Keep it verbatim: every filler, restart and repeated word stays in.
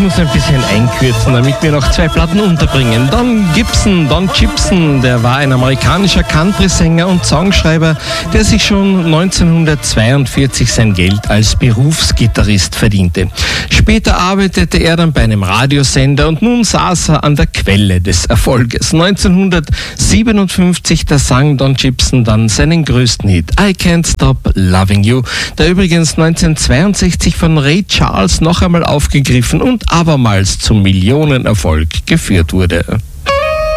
muss ein bisschen einkürzen, damit wir noch zwei Platten unterbringen. Don Gibson, Don Gibson, der war ein amerikanischer Country-Sänger und Songschreiber, der sich schon neunzehnhundertzweiundvierzig sein Geld als Berufsgitarrist verdiente. Später arbeitete er dann bei einem Radiosender und nun saß er an der Quelle des Erfolges. neunzehnhundertsiebenundfünfzig, da sang Don Gibson dann seinen größten Hit, I Can't Stop Loving You, der übrigens neunzehnhundertzweiundsechzig von Ray Charles noch einmal aufgegriffen und abermals zum Millionenerfolg geführt wurde.